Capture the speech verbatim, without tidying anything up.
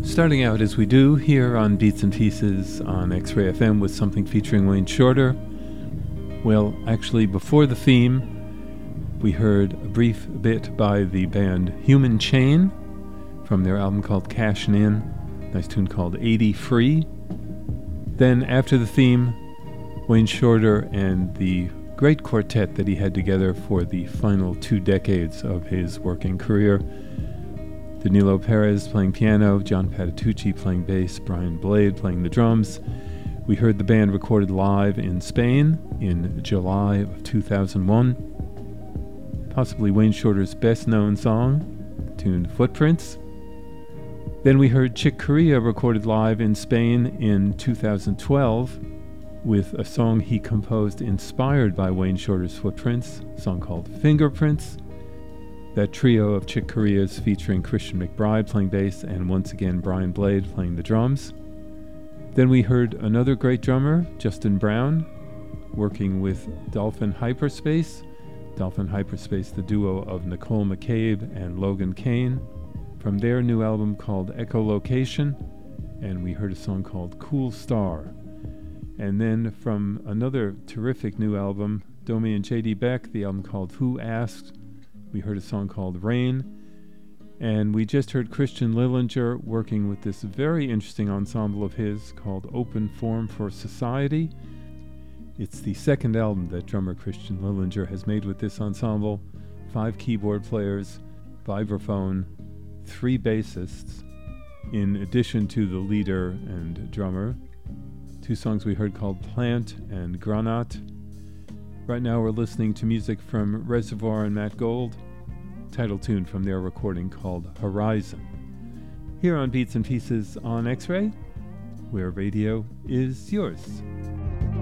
Starting out as we do here on Beats and Pieces on X-Ray F M with something featuring Wayne Shorter. Well, actually, before the theme, we heard a brief bit by the band Human Chain from their album called Cashin' In, nice tune called eighty Free. Then after the theme, Wayne Shorter and the great quartet that he had together for the final two decades of his working career. Danilo Perez playing piano, John Patitucci playing bass, Brian Blade playing the drums. We heard the band recorded live in Spain in July of two thousand one. Possibly Wayne Shorter's best-known song, tuned Footprints. Then we heard Chick Corea recorded live in Spain in two thousand twelve with a song he composed inspired by Wayne Shorter's Footprints, a song called Fingerprints. That trio of Chick Coreas featuring Christian McBride playing bass and once again Brian Blade playing the drums. Then we heard another great drummer, Justin Brown, working with Dolphin Hyperspace. Dolphin Hyperspace, the duo of Nicole McCabe and Logan Kane, from their new album called Echolocation, and we heard a song called Cool Star. And then from another terrific new album, Domi and J D Beck, the album called Who Asked, we heard a song called Rain, and we just heard Christian Lillinger working with this very interesting ensemble of his called Open Form for Society. It's the second album that drummer Christian Lillinger has made with this ensemble. Five keyboard players, vibraphone, three bassists, in addition to the leader and drummer. Two songs we heard called Plant and Granat. Right now we're listening to music from Reservoir and Matt Gold, title tune from their recording called Horizon. Here on Beats and Pieces on X-Ray, where radio is yours.